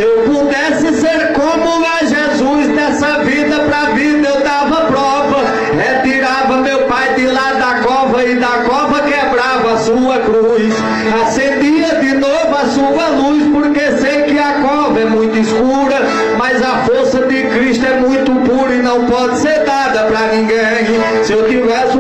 Se eu pudesse ser como a Jesus, dessa vida pra vida eu dava prova. Retirava meu pai de lá da cova e da cova quebrava a sua cruz. Acendia de novo a sua luz, porque sei que a cova é muito escura, mas a força de Cristo é muito pura e não pode ser dada pra ninguém. Se eu tivesse